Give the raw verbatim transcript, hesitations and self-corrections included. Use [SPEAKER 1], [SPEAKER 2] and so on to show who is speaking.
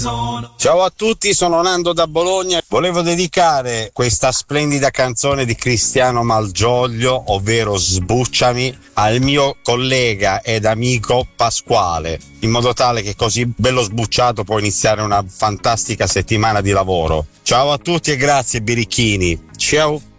[SPEAKER 1] Ciao a tutti, sono Nando da Bologna. Volevo dedicare questa splendida canzone di Cristiano Malgioglio, ovvero Sbucciami, al mio collega ed amico Pasquale, in modo tale che così bello sbucciato può iniziare una fantastica settimana di lavoro. Ciao a tutti e grazie birichini. Ciao.